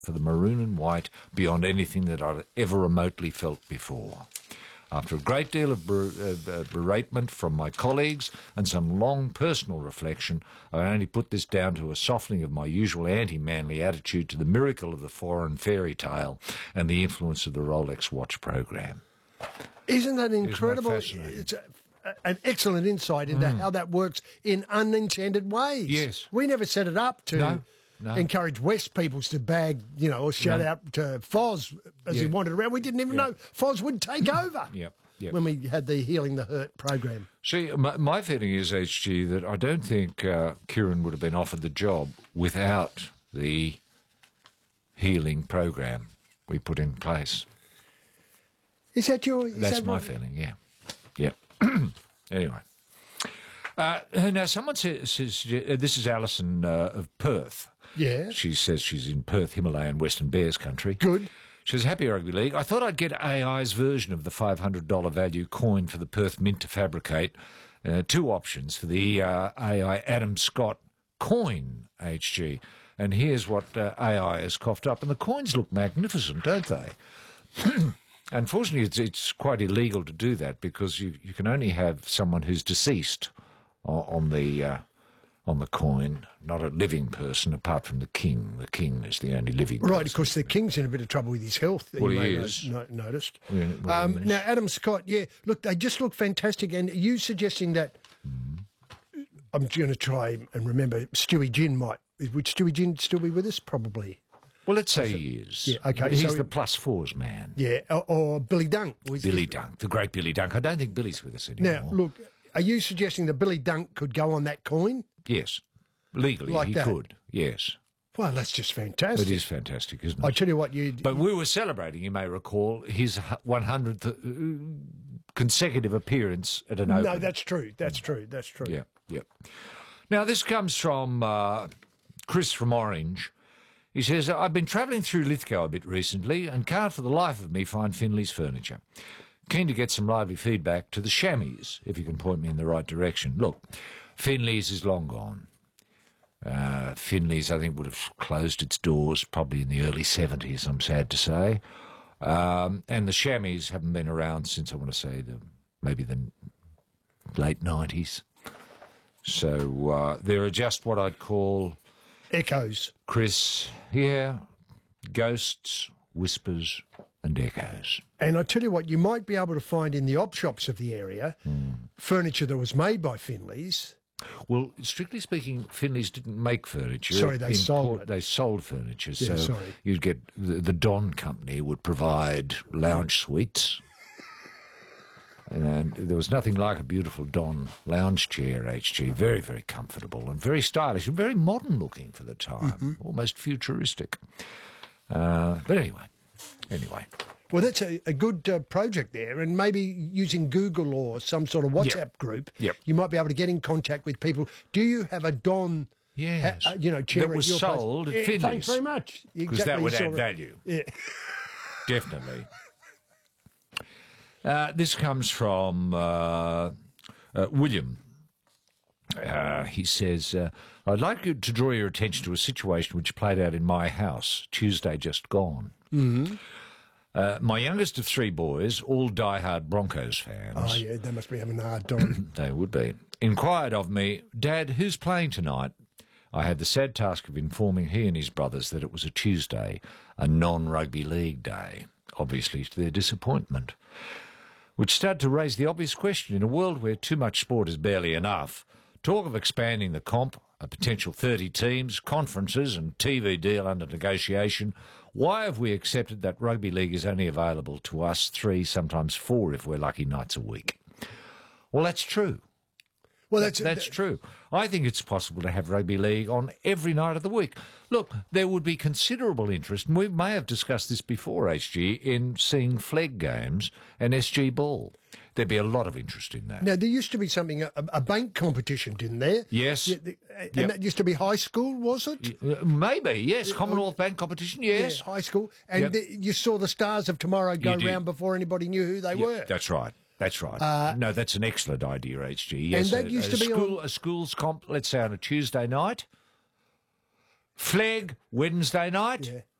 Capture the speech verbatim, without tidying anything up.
for the maroon and white beyond anything that I'd ever remotely felt before. After a great deal of ber- uh, beratement from my colleagues and some long personal reflection, I only put this down to a softening of my usual anti-manly attitude to the miracle of the foreign fairy tale and the influence of the Rolex watch program. Isn't that incredible? Isn't that It's a, a, an excellent insight into Mm. how that works in unintended ways. Yes. We never set it up to No, no. encourage West peoples to bag, you know, or shout No. out to Foz as he Yeah. wandered around. We didn't even Yeah. know Foz would take over Yep, yep. when we had the Healing the Hurt program. See, my, my feeling is, H G, that I don't think uh, Kieran would have been offered the job without the healing program we put in place. Is that your... Is That's that my right? feeling, yeah. Yeah. Anyway. Uh, now, someone says, says uh, this is Alison uh, of Perth. Yeah. She says she's in Perth, Himalayan Western Bears country. Good. She says, happy rugby league. I thought I'd get A I's version of the five hundred dollars value coin for the Perth Mint to fabricate. Uh, two options for the uh, A I Adam Scott coin, H G. And here's what uh, A I has coughed up. And the coins look magnificent, don't they? Unfortunately, it's, it's quite illegal to do that because you, you can only have someone who's deceased on, on the uh, on the coin, not a living person apart from the king. The king is the only living person. Right, of course, the King's in a bit of trouble with his health. Well, you he may is. No, noticed. Yeah, well, um, he is. now, Adam Scott, yeah, look, they just look fantastic. And are you suggesting that... I'm going to try and remember, Stewie Ginn might... Would Stewie Ginn still be with us? Probably. Well, let's say he is. Yeah, okay, He's so- the plus fours man. Yeah, or, or Billy Dunk. Was Billy Dunk, the great Billy Dunk. I don't think Billy's with us anymore. Now, look, are you suggesting that Billy Dunk could go on that coin? Yes. Legally, Like he that? could. Yes. Well, that's just fantastic. It is fantastic, isn't it? I tell you what, you... But we were celebrating, you may recall, his one hundredth uh, consecutive appearance at an Open. No, that's true. That's true. That's true. Yeah, yeah. Now, this comes from uh, Chris from Orange. He says, I've been travelling through Lithgow a bit recently and can't for the life of me find Finley's furniture. Keen to get some lively feedback to the Chamois, if you can point me in the right direction. Look, Finley's is long gone. Uh, Finley's, I think, would have closed its doors probably in the early seventies, I'm sad to say. Um, and the Chamois haven't been around since, I want to say, the maybe the late nineties. So uh, there are just what I'd call... Echoes. Chris, yeah, ghosts, whispers and echoes. And I tell you what, you might be able to find in the op shops of the area furniture that was made by Finley's. Well, strictly speaking, Finley's didn't make furniture. Sorry, they sold it. They sold furniture. Yeah, so sorry. you'd get the, the Don Company would provide lounge suites. And there was nothing like a beautiful Don lounge chair, H G. Very, very comfortable and very stylish and very modern looking for the time. Mm-hmm. Almost futuristic. Uh, but anyway, anyway. Well, that's a, a good uh, project there, and maybe using Google or some sort of WhatsApp Yep. group, Yep. you might be able to get in contact with people. Do you have a Don, Yes. uh, you know, chair that at was your place? sold at Yeah, Finley's. Thanks very much. Because Exactly, that would saw add it. value. Yeah. Definitely. Uh, this comes from uh, uh, William. Uh, he says, uh, I'd like you to draw your attention to a situation which played out in my house Tuesday just gone. Mm-hmm. Uh, my youngest of three boys, all diehard Broncos fans, Oh, yeah, they must be having a hard time. they would be, inquired of me, Dad, who's playing tonight? I had the sad task of informing he and his brothers that it was a Tuesday, a non-rugby league day, obviously to their disappointment, which started to raise the obvious question. In a world where too much sport is barely enough, talk of expanding the comp, a potential thirty teams, conferences and T V deal under negotiation, why have we accepted that rugby league is only available to us three, sometimes four if we're lucky, nights a week? Well, that's true. Well, That's, that's that's true. I think it's possible to have rugby league on every night of the week. Look, there would be considerable interest, and we may have discussed this before, H G, in seeing flag games and S G ball. There'd be a lot of interest in that. Now, there used to be something, a, a bank competition, didn't there? Yes. Yeah, the- and Yep. that used to be high school, was it? Uh, Maybe, yes. Commonwealth Bank competition, yes. Yeah, high school. And Yep. the, you saw the stars of tomorrow go You did. round before anybody knew who they Yeah, were. That's right. That's right. Uh, no, that's an excellent idea, H G. Yes, that a, used a to be school, on- a school's comp, let's say on a Tuesday night. Flag Wednesday night. Yeah.